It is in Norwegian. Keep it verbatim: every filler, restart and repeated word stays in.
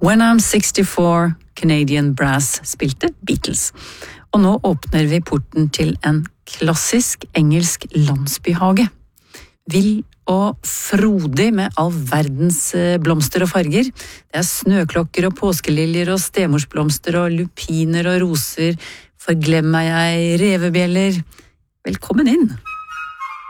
When I'm sixty-four, Canadian Brass spilte Beatles. Og nå åpner vi porten til en klassisk engelsk landsbyhage. Vill og frodig med all verdens blomster og farger. Det er snøklokker og påskeliljer og stemorsblomster og lupiner og roser. Forglemmer jeg revebjeller. Velkommen inn!